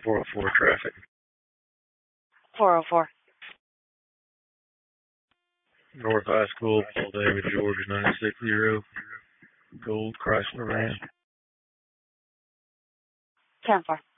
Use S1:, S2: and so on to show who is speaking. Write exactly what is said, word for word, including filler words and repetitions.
S1: four oh four traffic.
S2: four oh four.
S1: North High School, Paul David, Georgia, nine six zero. Gold Chrysler van.
S2: ten four.